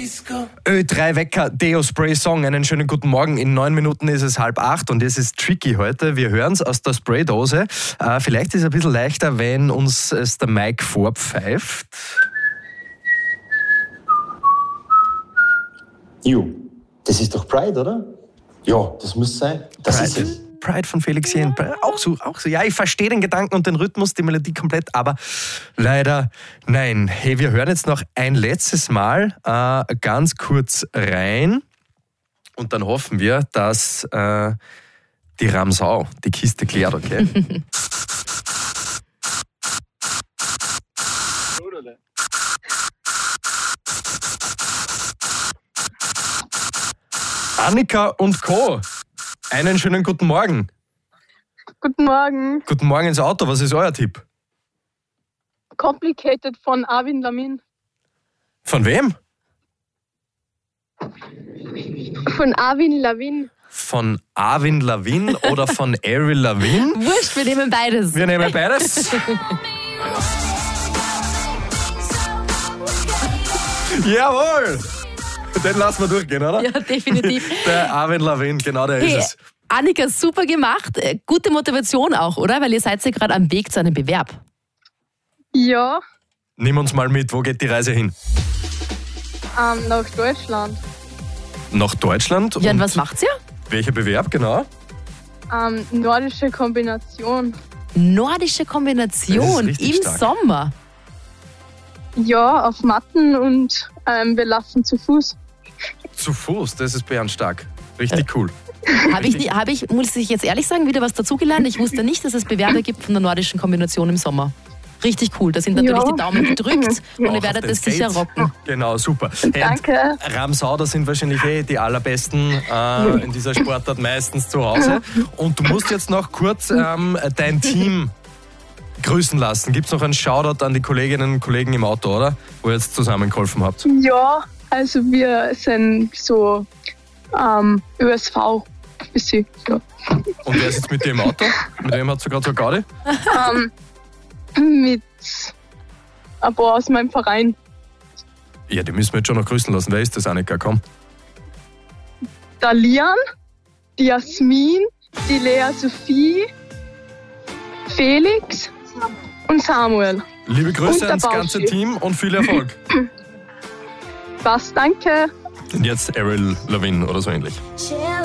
Ö3 Wecker, Deo Spray Song. Einen schönen guten Morgen. In 9 Minuten ist es 7:30 und es ist tricky heute. Wir hören es aus der Spraydose. Vielleicht ist es ein bisschen leichter, wenn uns es der Mike vorpfeift. Jo, das ist doch Pride, oder? Ja, das muss sein. Das ist es. Pride von Felix Jähn. Auch so. Ja, ich verstehe den Gedanken und den Rhythmus, die Melodie komplett, aber leider nein. Hey, wir hören jetzt noch ein letztes Mal ganz kurz rein und dann hoffen wir, dass die Ramsau die Kiste klärt, okay? Annika und Co. Einen schönen guten Morgen. Guten Morgen. Guten Morgen ins Auto. Was ist euer Tipp? Complicated von Arvin Lamin. Von wem? Von Arvin Lavin. Von Arvin Lavin oder von Avril Lavigne? Wurscht, wir nehmen beides. Wir nehmen beides. Jawohl! Den lassen wir durchgehen, oder? Ja, definitiv. Der Arvin Lavin, genau der ist es. Annika, super gemacht. Gute Motivation auch, oder? Weil ihr seid ja gerade am Weg zu einem Bewerb. Ja, Nimm uns mal mit, wo geht die Reise hin? nach Deutschland. Nach Deutschland? Ja, und was macht's ihr? Welcher Bewerb, genau? Nordische Kombination. Nordische Kombination Das ist richtig im stark. Sommer. Ja, auf Matten und wir laufen zu Fuß. Zu Fuß, das ist bärenstark. Richtig cool. Muss ich jetzt ehrlich sagen, wieder was dazugelernt. Ich wusste nicht, dass es Bewerber gibt von der nordischen Kombination im Sommer. Richtig cool. Da sind natürlich Ja. die Daumen gedrückt und Auch ihr werdet auf den es sicher Skates. rocken. Genau, super. Danke. Ramsau, da sind wahrscheinlich die allerbesten in dieser Sportart meistens zu Hause. Und du musst jetzt noch kurz dein Team grüßen lassen. Gibt es noch einen Shoutout an die Kolleginnen und Kollegen im Auto, oder? Wo ihr jetzt zusammengeholfen habt. Ja, also wir sind so ÖSV. Bisschen, ja. Und wer sitzt mit dir im Auto? Mit wem hast du gerade so Gaudi? Mit ein paar aus meinem Verein. Ja, die müssen wir jetzt schon noch grüßen lassen. Wer ist das, Annika? Komm. Der Lian, die Jasmin, die Lea Sophie, Felix und Samuel. Liebe Und Grüße der ans ganze Bauschi. Team und viel Erfolg. Was, danke. Und jetzt Avril Lavigne oder so ähnlich. Chill